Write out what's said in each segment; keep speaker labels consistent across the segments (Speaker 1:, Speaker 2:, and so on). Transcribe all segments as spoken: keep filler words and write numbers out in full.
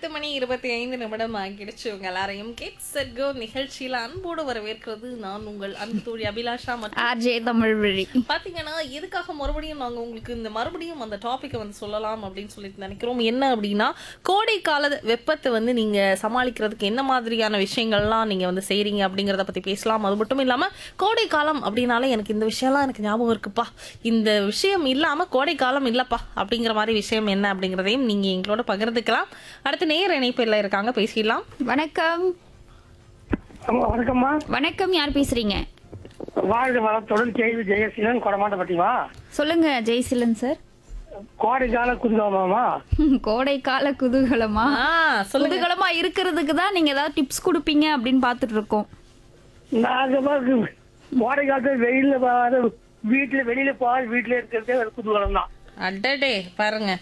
Speaker 1: பத்து மணி இருபத்தி ஐந்து நிமிடம் ஆகிடுச்சு. உங்க எல்லாரையும் கெட் செட் கோ நிகழ்ச்சியில அன்போடு வரவேற்கிறது நான் உங்கள் அன்பு தோழி அபிலாஷா மற்றும்
Speaker 2: ஆர்ஜே தமிழ்வழி.
Speaker 1: பாத்தீங்கன்னா எதுக்காக மறுபடியும் நாங்க உங்களுக்கு இந்த மறுபடியும் அந்த டாபிக்கை வந்து சொல்லலாம் அப்படின்னு சொல்லிட்டு நினைக்கிறோம். என்ன அப்படின்னா, கோடை கால வெப்பத்தை வந்து நீங்க சமாளிக்கிறதுக்கு என்ன மாதிரியான விஷயங்கள்லாம் நீங்க வந்து செய்றீங்க அப்படிங்கறத பத்தி பேசலாம். அது மட்டும் இல்லாம கோடை காலம் அப்படின்னாலே எனக்கு இந்த விஷயம்லாம் எனக்கு ஞாபகம் இருக்குப்பா, இந்த விஷயம் இல்லாம கோடை காலம் இல்லப்பா அப்படிங்கிற மாதிரி விஷயம் என்ன அப்படிங்கறதையும் நீங்க எங்களோட பகிர்ந்துக்கலாம். அடுத்து நேர் இணைப்பில் இருக்காங்க, பேசிடலாம்.
Speaker 2: வணக்கம்.
Speaker 3: வணக்கம்மா.
Speaker 2: வணக்கம், யார் பேசுறீங்க?
Speaker 3: வாழ்க வளத்துடன் கேள்வி ஜெயசீலன் கொடமாட்ட பத்திவா.
Speaker 2: சொல்லுங்க ஜெய்சிலன் சார்.
Speaker 3: கோடைக்கால குதுகலமாமா.
Speaker 2: கோடைக்கால குதூகலமா?
Speaker 1: ஆ, சொல்லுங்க.
Speaker 2: குதூகலமா இருக்கிறதுக்கு தான் நீங்க ஏதாவது டிப்ஸ் கொடுப்பீங்க அப்படின்னு பாத்துட்டு இருக்கோம்.
Speaker 3: நாங்க கோடை காலத்துல வெயில்ல போகாத, வீட்டுல வெளியில போகாத, வீட்டுல இருக்கிறதே ஒரு குதூகலம் தான்.
Speaker 1: அடடே பாருங்க,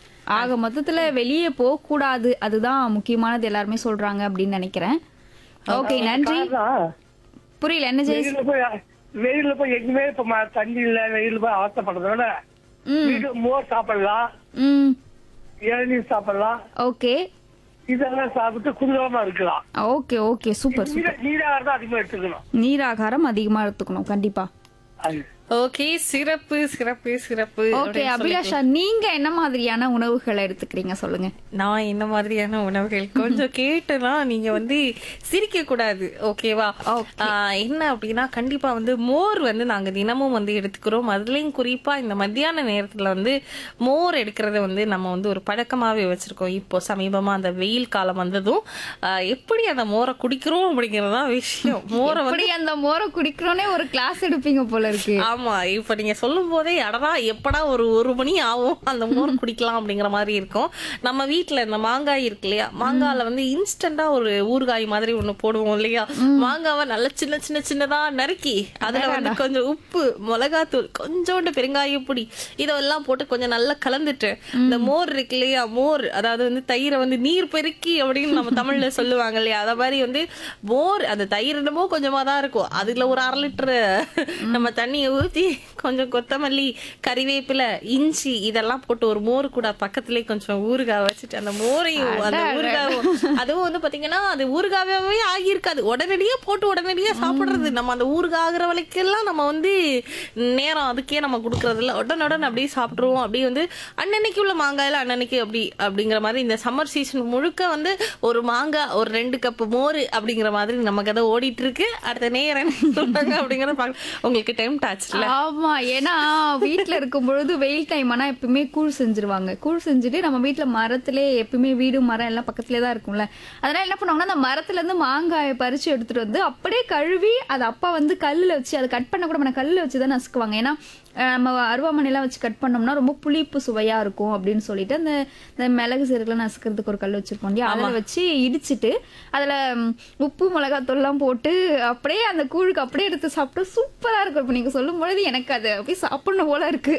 Speaker 2: ஆக மொத்தத்துல வெளியே போக கூடாது, அதுதான் முக்கியமானது எல்லாருமே சொல்றாங்க அப்படின்னு நினைக்கிறேன். ஓகே, நன்றி.
Speaker 3: காரணம்,
Speaker 2: புரியல என்ன ஜெய்?
Speaker 3: வெயில்ல போய் வெயில்ல போய் எங்குமே இப்ப ம- தண்ணி இல்ல, வெயில்ல போய் அவசப்படுறத விட
Speaker 2: ம்
Speaker 3: வீட்டு மோர் சாப்பிடலாம்,
Speaker 2: ம்
Speaker 3: இளநீர் சாப்பிடலாம்,
Speaker 2: ஓகே
Speaker 3: இதெல்லாம் சாப்பிட்டு குதூகலமா இருக்கலாம்.
Speaker 2: Okay okay super super.
Speaker 3: நீர- நீராகாரம் தான் அதிகமா எடுத்துக்கணும்.
Speaker 2: நீராகாரம் அதிகமா எடுத்துக்கணும் கண்டிப்பா.
Speaker 3: அது
Speaker 1: ஓகே, சிறப்பு சிறப்பு சிறப்பு.
Speaker 2: ஓகே
Speaker 1: அப்படின்னு
Speaker 2: அபிலாஷா, நீங்க என்ன மாதிரியான உணவுகளை எடுத்துக்கிறீங்க சொல்லுங்க.
Speaker 1: நான் என்ன மாதிரியான உணவுகள் கொஞ்சம் கேட்டுனா நீங்க வந்து சிரிக்க கூடாது, ஓகேவா? ஆஹ் என்ன அப்படின்னா, கண்டிப்பா வந்து மோர் வந்து நாங்க தினமும் வந்து எடுத்துக்கிறோம். அதுலயும் குறிப்பா இந்த மத்தியான நேரத்துல வந்து மோர் எடுக்கிறத வந்து நம்ம வந்து ஒரு பழக்கமாவே வச்சிருக்கோம். இப்போ சமீபமா அந்த வெயில் காலம் வந்ததும் ஆஹ் எப்படி அந்த மோரை குடிக்கிறோம் அப்படிங்கறதுதான் விஷயம். மோரை வந்து
Speaker 2: எப்படி அந்த மோரை குடிக்கிறோனே ஒரு கிளாஸ் எடுப்பீங்க போல இருக்கு.
Speaker 1: ஆமா, இப்ப நீங்க சொல்லும் போதே அடடா எப்படா ஒரு ஒரு மணி ஆகும் அந்த மோர் குடிக்கலாம் அப்படிங்கிற மாதிரி இருக்கும். நம்ம வீட்டுல இந்த மாங்காய் இருக்கு இல்லையா, மாங்காயில வந்து இன்ஸ்டன்டா ஒரு ஊறுகாய் மாதிரி ஒண்ணு போடுவோம் இல்லையா. மாங்காவை நல்ல சின்ன சின்ன சின்னதா நறுக்கி அதுல வந்து கொஞ்சம் உப்பு, மிளகாத்தூள், கொஞ்சோண்டு பெருங்காய பொடி, இதெல்லாம் போட்டு கொஞ்சம் நல்லா கலந்துட்டு இந்த மோர் இருக்கு இல்லையா, மோர் அதாவது வந்து தயிரை வந்து நீர் பெருக்கி அப்படின்னு நம்ம தமிழ்ல சொல்லுவாங்க இல்லையா, அத மாதிரி வந்து மோர் அந்த தயிர் என்னமோ கொஞ்சமா தான் இருக்கும், அதுல ஒரு அரை லிட்டர் நம்ம தண்ணியை ஊத்தி கொஞ்சம் கொத்தமல்லி, கறிவேப்பிலை, இஞ்சி இதெல்லாம் போட்டு ஒரு மோர் கூட பக்கத்துலயே கொஞ்சம் ஊறுகாய் வச்சுட்டு அந்த மோரையும் அந்த ஊறுகாவும், அதுவும் வந்து பாத்தீங்கன்னா அது ஊறுகாவே ஆகியிருக்காது, உடனடியே போட்டு உடனடியே சாப்பிடுறது. நம்ம அந்த ஊறுகாய் ஆகுற வரைக்கெல்லாம் நம்ம வந்து நேரம் அதுக்கே நம்ம கொடுக்கறது இல்ல, உடனுடன் அப்படியே சாப்பிட்டுருவோம். அப்படியே வந்து அன்னன்னைக்கு உள்ள மாங்காயில அன்னன்னைக்கு அப்படி அப்படிங்கிற மாதிரி இந்த சம்மர் சீசன் முழுக்க வந்து ஒரு மாங்காய் ஒரு ரெண்டு கப் மோர் அப்படிங்கிற மாதிரி நம்ம கதை ஓடிட்டு இருக்கு. அடுத்த நேரம் சொல்றாங்க அப்படிங்கிற உங்களுக்கு டைம் டாச்சுல.
Speaker 2: ஆமா, ஏன்னா வீட்டுல இருக்கும் பொழுது வெயில் டைம் ஆனா எப்பவுமே கூழ் செஞ்சிருவாங்க. கூழ் செஞ்சுட்டு நம்ம வீட்டுல மரத்திலே எப்பவுமே வீடு மரம் எல்லாம் பக்கத்துலயே தான் இருக்கும்ல, அதனால என்ன பண்ணுவாங்கன்னா அந்த மரத்துல இருந்து மாங்காயை பறிச்சு எடுத்துட்டு வந்து அப்படியே கழுவி அது அப்பா வந்து கல்லுல வச்சு, அதை கட் பண்ண கூட பண்ண கல்லுல வச்சுதான் நசுக்குவாங்க. ஏன்னா அஹ் நம்ம அருவாமனையெல்லாம் வச்சு கட் பண்ணோம்னா ரொம்ப புளிப்பு சுவையா இருக்கும் அப்படின்னு சொல்லிட்டு அந்த இந்த மிளகு சீரகெல்லாம் நசுக்கிறதுக்கு ஒரு கல் வச்சிருப்போம் இல்லையா, அதில் வச்சு இடிச்சிட்டு அதுல ம், உப்பு மிளகாத்தூள்லாம் போட்டு அப்படியே அந்த கூழுக்கு அப்படியே எடுத்து சாப்பிட்டு சூப்பரா இருக்கும். இப்போ நீங்க சொல்லும் பொழுது எனக்கு அது அப்படியே சாப்பிடணும் போல இருக்கு.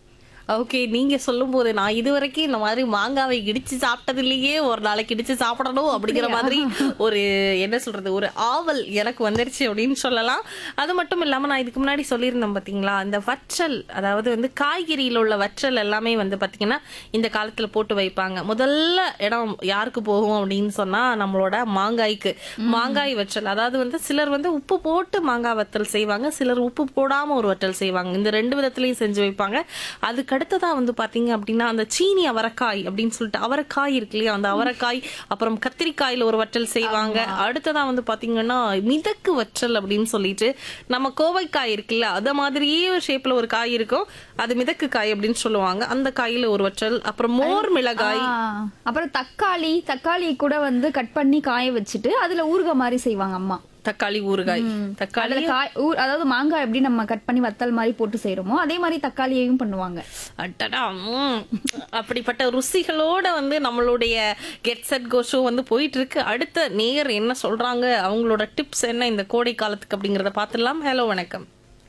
Speaker 1: ஓகே, நீங்க சொல்லும் போது நான் இதுவரைக்கும் இந்த மாதிரி மாங்காவை இடிச்சு சாப்பிட்டதுலயே ஒரு நாளைக்கு இடிச்சு சாப்பிடணும் அப்படிங்கிற மாதிரி ஒரு என்ன சொல்றது ஒரு ஆவல் எனக்கு வந்துருச்சு அப்படின்னு சொல்லலாம். அது மட்டும் இல்லாம நான் இதுக்கு முன்னாடி சொல்லியிருந்தேன் பாத்தீங்களா, இந்த வற்றல், அதாவது வந்து காய்கறியில உள்ள வற்றல் எல்லாமே வந்து பாத்தீங்கன்னா இந்த காலத்துல போட்டு வைப்பாங்க. முதல்ல இடம் யாருக்கு போகும் அப்படின்னு சொன்னா நம்மளோட மாங்காய்க்கு. மாங்காய் வற்றல், அதாவது வந்து சிலர் வந்து உப்பு போட்டு மாங்காய் வற்றல் செய்வாங்க, சிலர் உப்பு போடாம ஒரு வற்றல் செய்வாங்க. இந்த ரெண்டு விதத்திலையும் செஞ்சு வைப்பாங்க. அதுக்கு அடுத்ததா வந்து பாத்தீங்க அப்படின்னா அந்த சீனி அவரைக்காய் அப்படின்னு சொல்லிட்டு அவரைக்காய் இருக்கு இல்லையா, அந்த அவரைக்காய், அப்புறம் கத்திரிக்காயில ஒரு வற்றல் செய்வாங்க. அடுத்ததா வந்து பாத்தீங்கன்னா மிதக்கு வற்றல் அப்படின்னு சொல்லிட்டு நம்ம கோவைக்காய் இருக்குல்ல, அத மாதிரியே ஷேப்ல ஒரு காய் இருக்கும், அது மிதக்கு காய் அப்படின்னு சொல்லுவாங்க, அந்த காயில ஒரு வற்றல். அப்புறம் மோர் மிளகாய்,
Speaker 2: ஆ, அப்புறம் தக்காளி தக்காளி கூட வந்து கட் பண்ணி காய வச்சுட்டு அதுல ஊறுகாய் மாதிரி செய்வாங்க அம்மா.
Speaker 1: தக்காளி ஊறுகாய், தக்காளி
Speaker 2: அதுல காய் ஊ- அதாவது மாங்காய் எப்படி நம்ம கட் பண்ணி வத்தல் மாதிரி போட்டு செய்யறோமோ அதே மாதிரி தக்காளியையும் பண்ணுவாங்க.
Speaker 1: அடடா, ம். அப்படிப்பட்ட ருசிகளோட வந்து நம்மளுடைய கெட் செட் கோ ஷோ வந்து போயிட்டு இருக்கு. அடுத்த நேயர் என்ன சொல்றாங்க, அவங்களோட டிப்ஸ் என்ன இந்த கோடை காலத்துக்கு அப்படிங்கறத பாத்துடலாம். ஹலோ, வணக்கம்.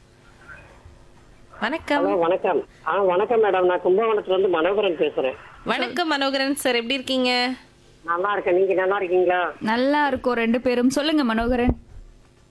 Speaker 1: வணக்கம்.
Speaker 4: ஹலோ வணக்கம். ஆ வணக்கம் மேடம், நான் கும்பகோணத்துல இருந்து மனோகரன் பேசுறேன்.
Speaker 1: வணக்கம் மனோகரன் சார், எப்படி இருக்கீங்க?
Speaker 4: நல்லா இருக்கேன், நீங்க நல்லா இருக்கீங்களா?
Speaker 2: நல்லா இருக்கும் ரெண்டு பேரும். சொல்லுங்க மனோகரன்.